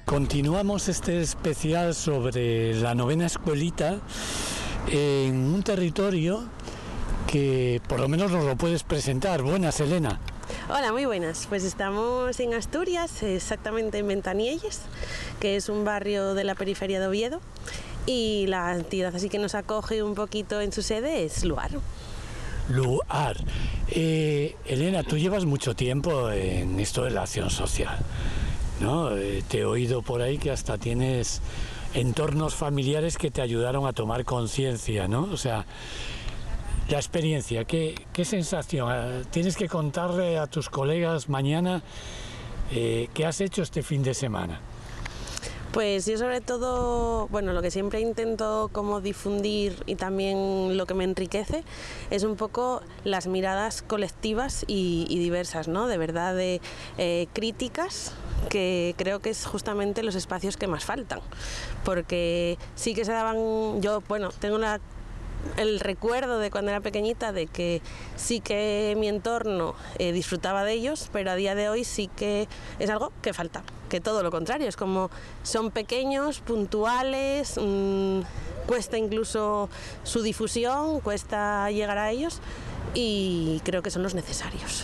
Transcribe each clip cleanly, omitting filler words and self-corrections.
Continuamos este especial sobre la novena escuelita en un territorio que por lo menos nos lo puedes presentar. Buenas, Elena. Hola, muy buenas. Pues estamos en Asturias, exactamente en Ventanielles, que es un barrio de la periferia de Oviedo, y la entidad así que nos acoge un poquito en su sede es Luar. Luar. Elena, tú llevas mucho tiempo en esto de la acción social, ¿no? Te he oído por ahí que hasta tienes entornos familiares que te ayudaron a tomar conciencia, ¿no? O sea, la experiencia, ¿qué sensación? Tienes que contarle a tus colegas mañana qué has hecho este fin de semana. Pues yo sobre todo, bueno, lo que siempre intento como difundir y también lo que me enriquece es un poco las miradas colectivas y diversas, ¿no? De verdad, de críticas, que creo que es justamente los espacios que más faltan, porque sí que se daban, yo, bueno, tengo el recuerdo de cuando era pequeñita de que sí que mi entorno disfrutaba de ellos, pero a día de hoy sí que es algo que falta, que todo lo contrario, es como son pequeños, puntuales, cuesta incluso su difusión, cuesta llegar a ellos y creo que son los necesarios.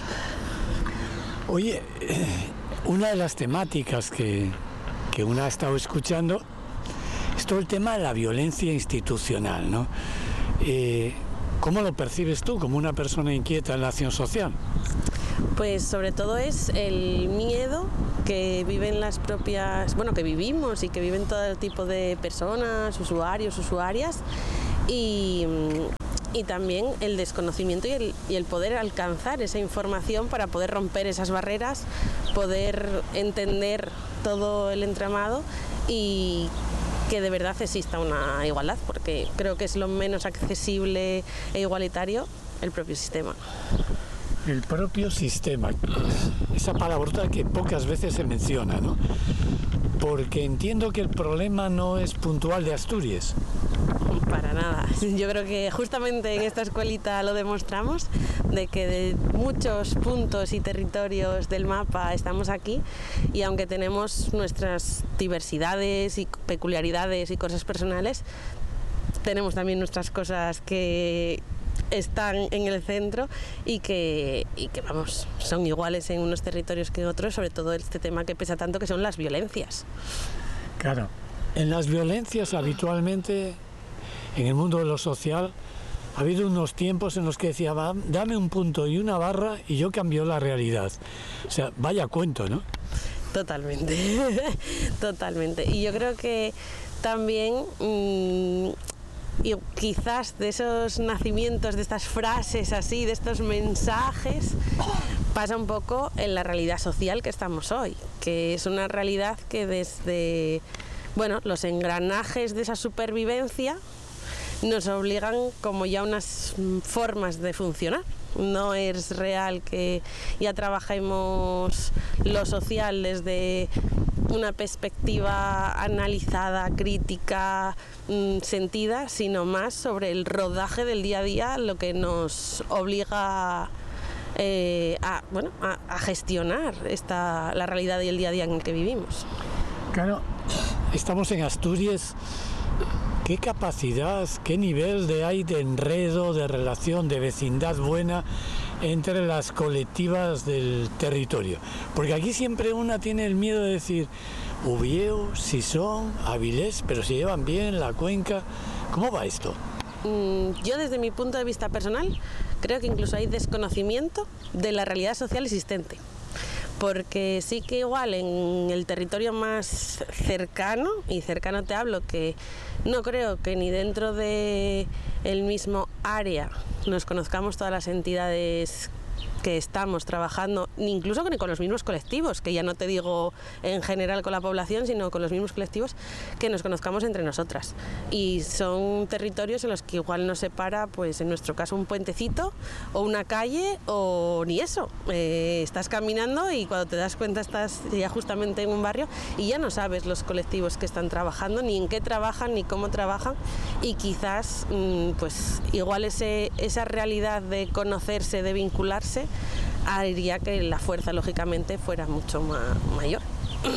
Oye, una de las temáticas que una ha estado escuchando es todo el tema de la violencia institucional, ¿no? ¿Cómo lo percibes tú como una persona inquieta en la acción social? Pues sobre todo es el miedo que viven las propias, bueno, que vivimos y que viven todo tipo de personas, usuarios, usuarias, y también el desconocimiento y el poder alcanzar esa información para poder romper esas barreras, poder entender todo el entramado y que de verdad exista una igualdad, porque creo que es lo menos accesible e igualitario el propio sistema. El propio sistema, esa palabrota que pocas veces se menciona, ¿no? Porque entiendo que el problema no es puntual de Asturias. Para nada. Yo creo que justamente en esta escuelita lo demostramos, de que de muchos puntos y territorios del mapa estamos aquí, y aunque tenemos nuestras diversidades y peculiaridades y cosas personales, tenemos también nuestras cosas que están en el centro y que vamos, son iguales en unos territorios que en otros, sobre todo este tema que pesa tanto, que son las violencias. Claro, en las violencias habitualmente, en el mundo de lo social, ha habido unos tiempos en los que decía, dame un punto y una barra y yo cambio la realidad. O sea, vaya cuento, ¿no? Totalmente, totalmente. Y yo creo que también, y quizás de esos nacimientos, de estas frases así, de estos mensajes, pasa un poco en la realidad social que estamos hoy, que es una realidad que desde, bueno, los engranajes de esa supervivencia nos obligan como ya unas formas de funcionar. No es real que ya trabajemos lo social desde una perspectiva analizada, crítica, sentida, sino más sobre el rodaje del día a día, lo que nos obliga a gestionar la realidad y el día a día en el que vivimos. Claro, estamos en Asturias. ¿Qué capacidad, qué nivel hay de enredo, de relación, de vecindad buena entre las colectivas del territorio? Porque aquí siempre una tiene el miedo de decir Ubieu, Sison, Avilés, pero se llevan bien, la Cuenca. ¿Cómo va esto? Yo, desde mi punto de vista personal, creo que incluso hay desconocimiento de la realidad social existente. Porque sí que igual en el territorio más cercano, y cercano te hablo que no creo que ni dentro de el mismo área nos conozcamos todas las entidades que estamos trabajando, ni incluso con los mismos colectivos, que ya no te digo en general con la población, sino con los mismos colectivos, que nos conozcamos entre nosotras. Y son territorios en los que igual nos separa, pues en nuestro caso, un puentecito o una calle o ni eso. Estás caminando y cuando te das cuenta estás ya justamente en un barrio y ya no sabes los colectivos que están trabajando, ni en qué trabajan, ni cómo trabajan, y quizás pues igual esa realidad de conocerse, de vincularse, haría que la fuerza lógicamente fuera mucho mayor.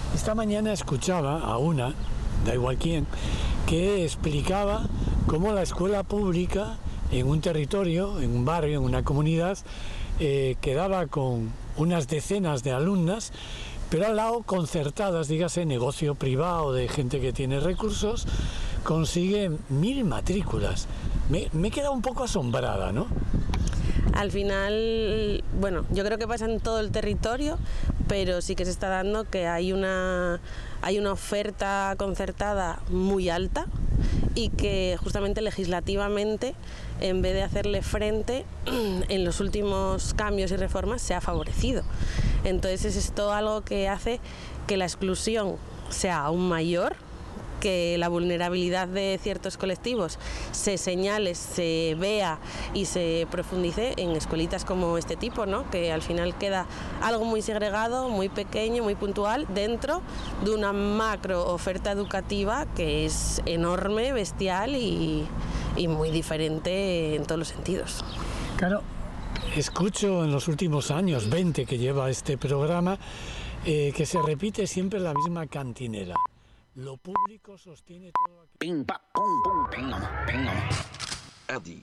Esta mañana escuchaba a una, da igual quién, que explicaba cómo la escuela pública en un territorio, en un barrio, en una comunidad, quedaba con unas decenas de alumnas, pero al lado concertadas, dígase, negocio privado de gente que tiene recursos, consigue 1000 matrículas. Me he quedado un poco asombrada, ¿no? Al final, bueno, yo creo que pasa en todo el territorio, pero sí que se está dando que hay una oferta concertada muy alta y que justamente legislativamente, en vez de hacerle frente, en los últimos cambios y reformas se ha favorecido. Entonces es esto algo que hace que la exclusión sea aún mayor, que la vulnerabilidad de ciertos colectivos se señale, se vea y se profundice en escuelitas como este tipo, ¿no? Que al final queda algo muy segregado, muy pequeño, muy puntual, dentro de una macro oferta educativa que es enorme, bestial y muy diferente en todos los sentidos. Claro, escucho en los últimos años, 20 que lleva este programa, que se repite siempre la misma cantinela. Lo público sostiene todo aquello. Ping, pa, pum, pum, ping, Adi.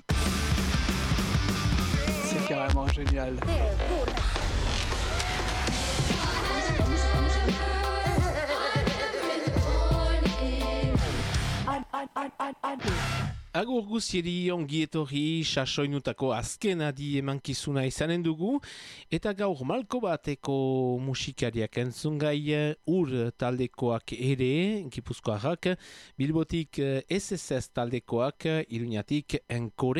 C'est carrément génial. Agur guzieri ongi etorri sasoinutako azken adi emankizuna izanen dugu, eta gaur malko bateko musikariak entzungai ur taldekoak ere, Gipuzkoarrak, Bilbotik SSS taldekoak, Iruñatik Enkore